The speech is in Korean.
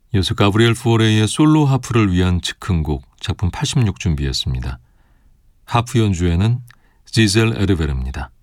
이어서 가브리엘 포레의 솔로 하프를 위한 즉흥곡 작품 86 준비했습니다. 하프 연주에는 지젤 에르베르입니다.